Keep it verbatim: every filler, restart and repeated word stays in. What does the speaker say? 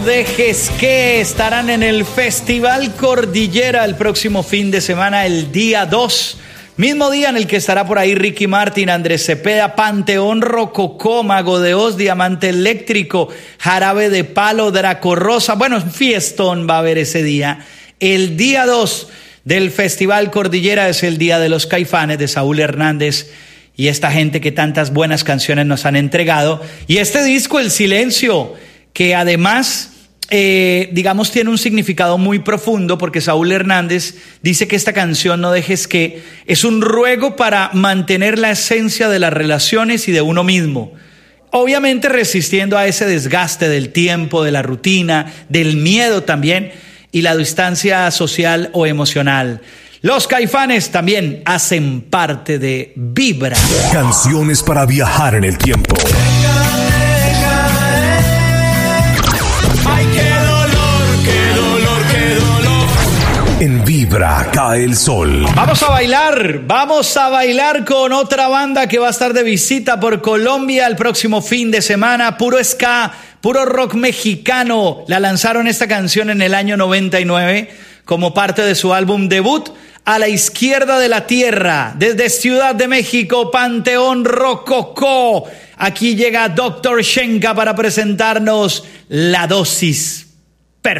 Dejes que estarán en el Festival Cordillera el próximo fin de semana, el día dos. Mismo día en el que estará por ahí Ricky Martin, Andrés Cepeda, Panteón Rococó, Mago de Oz, Diamante Eléctrico, Jarabe de Palo, Draco Rosa. Bueno, un fiestón va a haber ese día. El día dos del Festival Cordillera es el día de los Caifanes, de Saúl Hernández y esta gente que tantas buenas canciones nos han entregado. Y este disco, El Silencio, que además... Eh, digamos, tiene un significado muy profundo, porque Saúl Hernández dice que esta canción, No Dejes Que, es un ruego para mantener la esencia de las relaciones y de uno mismo, obviamente resistiendo a ese desgaste del tiempo, de la rutina, del miedo también y la distancia social o emocional. Los Caifanes también hacen parte de Vibra. Canciones para viajar en el tiempo. En Vibra cae el sol. Vamos a bailar, vamos a bailar con otra banda que va a estar de visita por Colombia el próximo fin de semana. Puro ska, puro rock mexicano. La lanzaron esta canción en el año noventa y nueve como parte de su álbum debut, A la Izquierda de la Tierra. Desde Ciudad de México, Panteón Rococó. Aquí llega doctor Shenka para presentarnos La Dosis.